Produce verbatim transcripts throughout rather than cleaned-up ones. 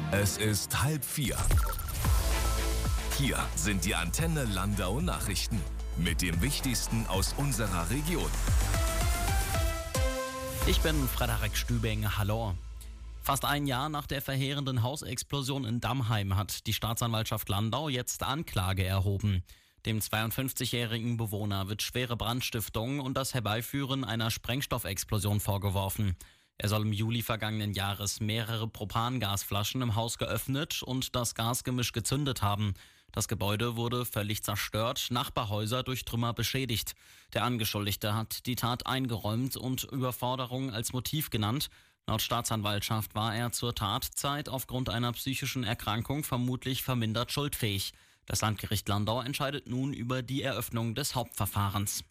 Es ist halb vier. Hier sind die Antenne Landau Nachrichten mit dem Wichtigsten aus unserer Region. Ich bin Frederik Stübing, hallo. Fast ein Jahr nach der verheerenden Hausexplosion in Dammheim hat die Staatsanwaltschaft Landau jetzt Anklage erhoben. Dem zweiundfünfzigjährigen Bewohner wird schwere Brandstiftung und das Herbeiführen einer Sprengstoffexplosion vorgeworfen. Er soll im Juli vergangenen Jahres mehrere Propangasflaschen im Haus geöffnet und das Gasgemisch gezündet haben. Das Gebäude wurde völlig zerstört, Nachbarhäuser durch Trümmer beschädigt. Der Angeschuldigte hat die Tat eingeräumt und Überforderung als Motiv genannt. Laut Staatsanwaltschaft war er zur Tatzeit aufgrund einer psychischen Erkrankung vermutlich vermindert schuldfähig. Das Landgericht Landau entscheidet nun über die Eröffnung des Hauptverfahrens.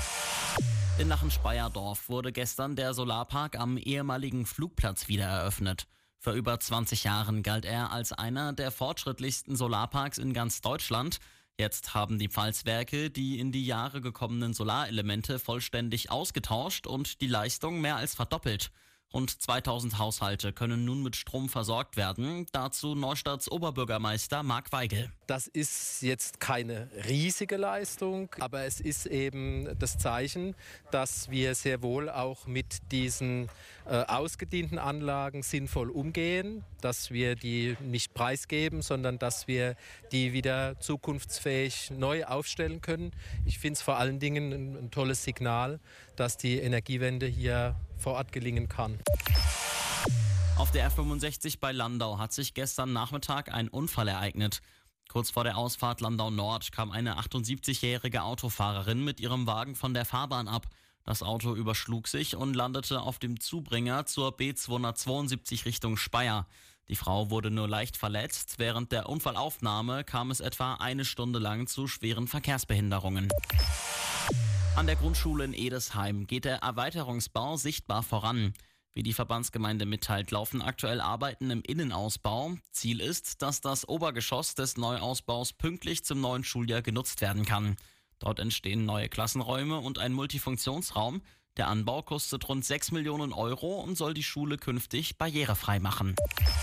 In Lachen-Speyerdorf wurde gestern der Solarpark am ehemaligen Flugplatz wieder eröffnet. Vor über zwanzig Jahren galt er als einer der fortschrittlichsten Solarparks in ganz Deutschland. Jetzt haben die Pfalzwerke die in die Jahre gekommenen Solarelemente vollständig ausgetauscht und die Leistung mehr als verdoppelt. Rund zweitausend Haushalte können nun mit Strom versorgt werden. Dazu Neustadts Oberbürgermeister Marc Weigel. Das ist jetzt keine riesige Leistung, aber es ist eben das Zeichen, dass wir sehr wohl auch mit diesen äh, ausgedienten Anlagen sinnvoll umgehen, dass wir die nicht preisgeben, sondern dass wir die wieder zukunftsfähig neu aufstellen können. Ich finde es vor allen Dingen ein, ein tolles Signal, dass die Energiewende hier vor Ort gelingen kann. Auf der R fünfundsechzig bei Landau hat sich gestern Nachmittag ein Unfall ereignet. Kurz vor der Ausfahrt Landau Nord kam eine achtundsiebzigjährige Autofahrerin mit ihrem Wagen von der Fahrbahn ab. Das Auto überschlug sich und landete auf dem Zubringer zur B zweihundertzweiundsiebzig Richtung Speyer. Die Frau wurde nur leicht verletzt. Während der Unfallaufnahme kam es etwa eine Stunde lang zu schweren Verkehrsbehinderungen. An der Grundschule in Edesheim geht der Erweiterungsbau sichtbar voran. Wie die Verbandsgemeinde mitteilt, laufen aktuell Arbeiten im Innenausbau. Ziel ist, dass das Obergeschoss des Neuausbaus pünktlich zum neuen Schuljahr genutzt werden kann. Dort entstehen neue Klassenräume und ein Multifunktionsraum. Der Anbau kostet rund sechs Millionen Euro und soll die Schule künftig barrierefrei machen.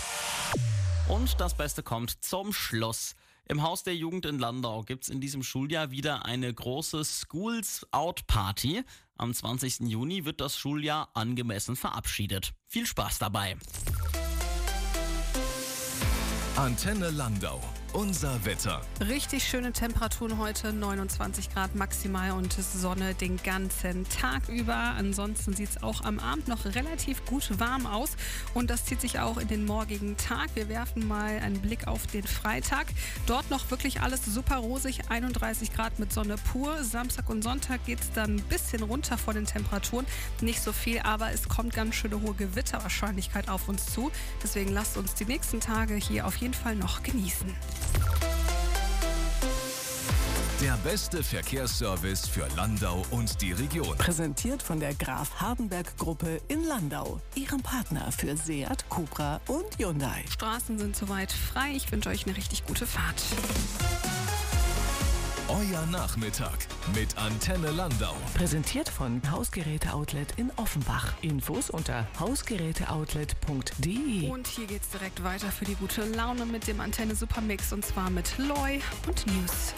Und das Beste kommt zum Schluss. Im Haus der Jugend in Landau gibt's in diesem Schuljahr wieder eine große Schools Out Party. Am zwanzigsten Juni wird das Schuljahr angemessen verabschiedet. Viel Spaß dabei. Antenne Landau. Unser Wetter. Richtig schöne Temperaturen heute, neunundzwanzig Grad maximal und Sonne den ganzen Tag über. Ansonsten sieht es auch am Abend noch relativ gut warm aus und das zieht sich auch in den morgigen Tag. Wir werfen mal einen Blick auf den Freitag. Dort noch wirklich alles super rosig, einunddreißig Grad mit Sonne pur. Samstag und Sonntag geht es dann ein bisschen runter von den Temperaturen. Nicht so viel, aber es kommt ganz schöne hohe Gewitterwahrscheinlichkeit auf uns zu. Deswegen lasst uns die nächsten Tage hier auf jeden Fall noch genießen. Der beste Verkehrsservice für Landau und die Region. Präsentiert von der Graf Hardenberg Gruppe in Landau. Ihrem Partner für Seat, Cupra und Hyundai. Straßen sind soweit frei. Ich wünsche euch eine richtig gute Fahrt. Euer Nachmittag mit Antenne Landau. Präsentiert von Hausgeräte-Outlet in Offenbach. Infos unter hausgeräteoutlet punkt de. Und hier geht's direkt weiter für die gute Laune mit dem Antenne Supermix und zwar mit Loy und News.